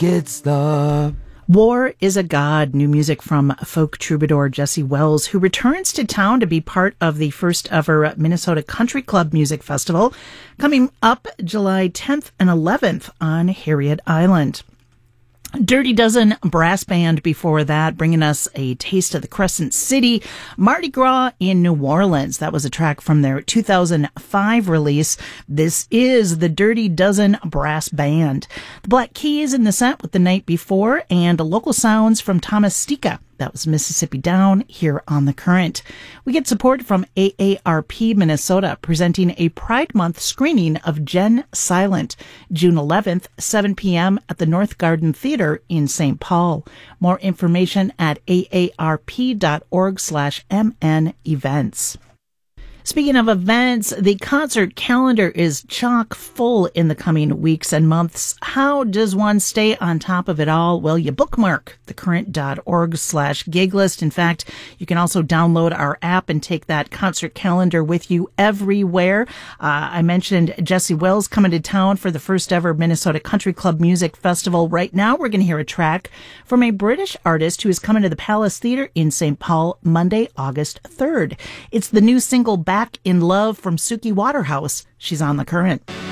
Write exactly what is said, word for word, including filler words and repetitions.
Good stuff. War is a God, new music from folk troubadour Jesse Wells, who returns to town to be part of the first ever Minnesota Country Club Music Festival, coming up July tenth and eleventh on Harriet Island. Dirty Dozen Brass Band before that, bringing us a taste of the Crescent City Mardi Gras in New Orleans. That was a track from their two thousand five release. This is the Dirty Dozen Brass Band. The Black Keys in the set with The Night Before, and local sounds from Thomas Stika. That was Mississippi Down here on The Current. We get support from A A R P Minnesota, presenting a Pride Month screening of Jen Silent, June eleventh, seven p.m. at the North Garden Theater in Saint Paul. More information at aarp.org slash mn events. Speaking of events, the concert calendar is chock full in the coming weeks and months. How does one stay on top of it all? Well, you bookmark thecurrent.org slash gig list. In fact, you can also download our app and take that concert calendar with you everywhere. Uh, I mentioned Jesse Wells coming to town for the first ever Minnesota Country Club Music Festival. Right now, we're going to hear a track from a British artist who is coming to the Palace Theater in Saint Paul Monday, August third. It's the new single Back in Love from Suki Waterhouse. She's on The Current.